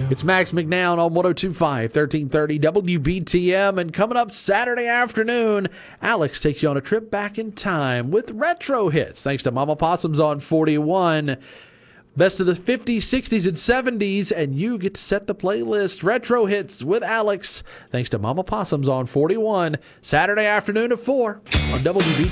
It's Max McNown on 102.5, 1330 WBTM. And coming up Saturday afternoon, Alex takes you on a trip back in time with retro hits. Thanks to Mama Possums on 41. Best of the 50s, 60s, and 70s. And you get to set the playlist. Retro hits with Alex. Thanks to Mama Possums on 41. Saturday afternoon at 4 on WBTM.